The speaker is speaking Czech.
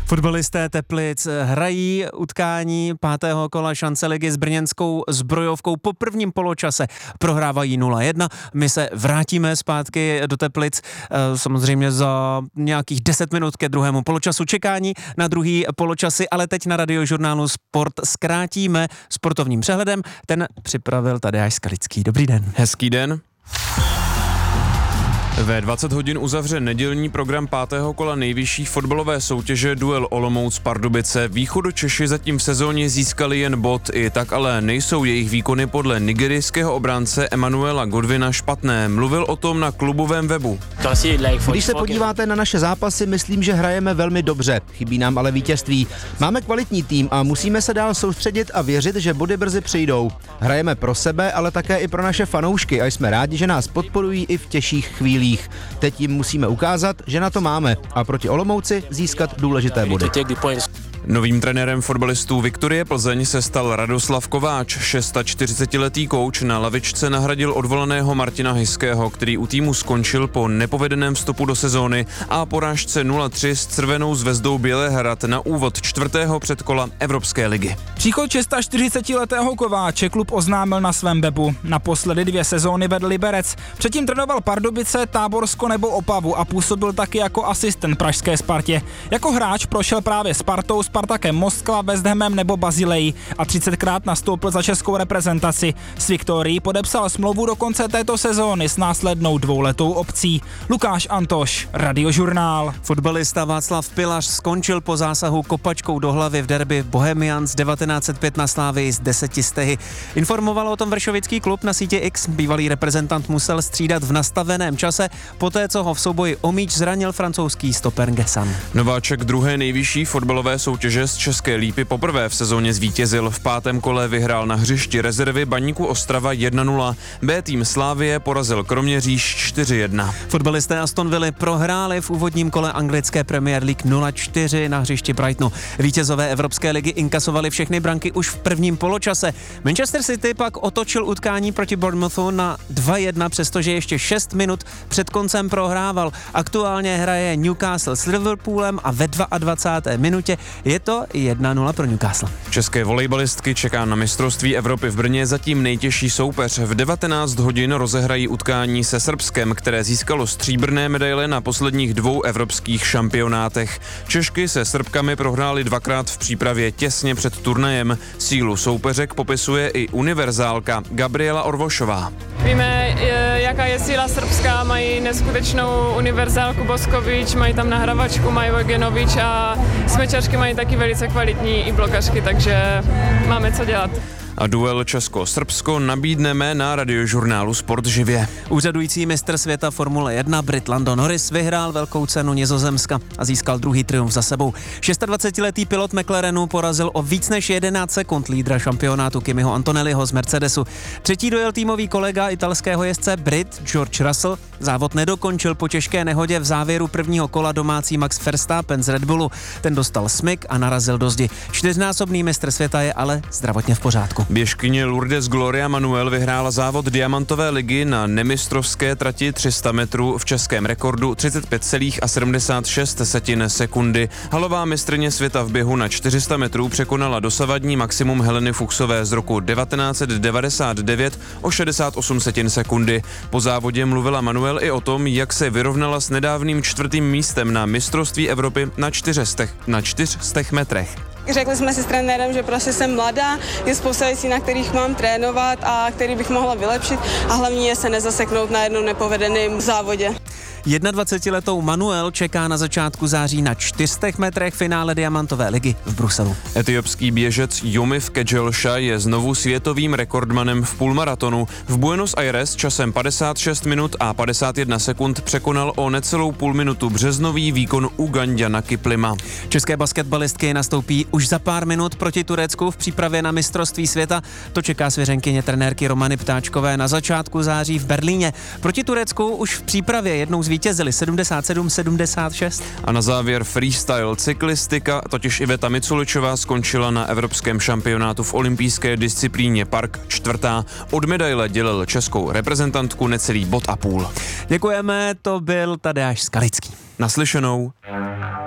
Fotbalisté Teplic hrají utkání 5. kola šance ligy s brněnskou Zbrojovkou po prvním poločase. Prohrávají 0-1. My se vrátíme zpátky do Teplic samozřejmě za nějakých 10 minut ke druhému poločasu čekání na druhý poločasy, ale teď na Radiožurnálu Sport zkrátíme sportovním přehledem. Ten připravil Tadeáš Skalický. Dobrý den. Hezký den. Ve 20 hodin uzavře nedělní program 5. kola nejvyšší fotbalové soutěže duel Olomouc-Pardubice. Východočeši zatím v sezóně získali jen bod, i tak ale nejsou jejich výkony podle nigerijského obránce Emanuela Godwina špatné. Mluvil o tom na klubovém webu. Když se podíváte na naše zápasy, myslím, že hrajeme velmi dobře. Chybí nám ale vítězství. Máme kvalitní tým a musíme se dál soustředit a věřit, že body brzy přijdou. Hrajeme pro sebe, ale také i pro naše fanoušky a jsme rádi, že nás podporují i v těžších chvílích. Teď jim musíme ukázat, že na to máme a proti Olomouci získat důležité body. Novým trenérem fotbalistů Viktorie Plzeň se stal Radoslav Kováč. 46letý kouč na lavičce nahradil odvolaného Martina Hyského, který u týmu skončil po nepovedeném vstupu do sezóny a porážce 0-3 s Crvenou zvezdou Bělehrad na úvod 4. předkola Evropské ligy. Příchod 46letého Kováče klub oznámil na svém webu. Naposledy 2 sezóny vedl Liberec. Předtím trénoval Pardubice, Táborsko nebo Opavu a působil taky jako asistent pražské Spartě. Jako hráč prošel právě Spartou, Spartakem Moskva, West Hamem nebo Bazilejí a 30krát nastoupil za českou reprezentaci. S Viktorií podepsal smlouvu do konce této sezóny s následnou 2letou opcí. Lukáš Antoš, Radiožurnál. Fotbalista Václav Pilař skončil po zásahu kopačkou do hlavy v derby Bohemians 1905 na Slávii s 10 stehy. Informoval o tom vršovický klub na síti X. Bývalý reprezentant musel střídat v nastaveném čase, poté co ho v souboji o míč zranil francouzský stoper Gessan. Nováček druhé nejvyšší fotbalové soutěže z České Lípy poprvé v sezóně zvítězil. V 5. kole vyhrál na hřišti rezervy Baníku Ostrava 1-0. B tým Slávie porazil Kroměříž 4-1. Fotbalisté Aston Villa prohráli v úvodním kole anglické Premier League 0-4 na hřišti Brightonu. Vítězové Evropské ligy inkasovali všechny branky už v prvním poločase. Manchester City pak otočil utkání proti Bournemouthu na 2-1, přestože ještě 6 minut před koncem prohrával. Aktuálně hraje Newcastle s Liverpoolem a ve 22. minutě je to 1-0 pro Newcastle. České volejbalistky čeká na mistrovství Evropy v Brně zatím nejtěžší soupeř. V 19 hodin rozehrají utkání se Srbskem, které získalo stříbrné medaile na posledních 2 evropských šampionátech. Češky se Srbkami prohrály 2krát v přípravě těsně před turnajem. Sílu soupeřek popisuje i univerzálka Gabriela Orvošová. Víme, jaká je síla Srbska, mají neskutečnou univerzálku Boskovič, mají tam nahravačku, mají Vojgenovič a smečařky mají taky velice kvalitní i blokařky, takže máme co dělat. A duel Česko-Srbsko nabídneme na Radiožurnálu Sport živě. Úřadující mistr světa Formule 1 Brit Lando Norris vyhrál velkou cenu Nizozemska a získal druhý triumf za sebou. 26letý pilot McLarenu porazil o víc než 11 sekund lídra šampionátu Kimiho Antonelliho z Mercedesu. Třetí dojel týmový kolega italského jezdce Brit George Russell. Závod nedokončil po těžké nehodě v závěru prvního kola domácí Max Verstappen z Red Bullu. Ten dostal smyk a narazil do zdi. 4násobný mistr světa je ale zdravotně v pořádku. Běžkyně Lourdes Gloria Manuel vyhrála závod diamantové ligy na nemistrovské trati 300 metrů v českém rekordu 35,76 sekundy. Halová mistryně světa v běhu na 400 metrů překonala dosavadní maximum Heleny Fuchsové z roku 1999 o 68 sekundy. Po závodě mluvila Manuel i o tom, jak se vyrovnala s nedávným 4. místem na mistrovství Evropy na 400 metrech. Řekli jsme si s trenérem, že prostě jsem mladá, je spousta věcí, na kterých mám trénovat a který bych mohla vylepšit a hlavně je se nezaseknout na jednom nepovedeném závodě. 21letou Manuel čeká na začátku září na 400 metrech finále diamantové ligy v Bruselu. Etiopský běžec Yomif Kejelcha je znovu světovým rekordmanem v půlmaratonu. V Buenos Aires časem 56 minut a 51 sekund překonal o necelou půl minutu březnový výkon Uganďana Kiplima. České basketbalistky nastoupí už za pár minut proti Turecku v přípravě na mistrovství světa. To čeká svěřenkyně trenérky Romany Ptáčkové na začátku září v Berlíně. Proti Turecku už v přípravě jednou zvítězili 77-76. A na závěr freestyle cyklistika, totiž Iveta Miculičová skončila na evropském šampionátu v olympijské disciplíně park 4. Od medaile dělil českou reprezentantku necelý bod a půl. Děkujeme, to byl Tadeáš Skalický. Naslyšenou.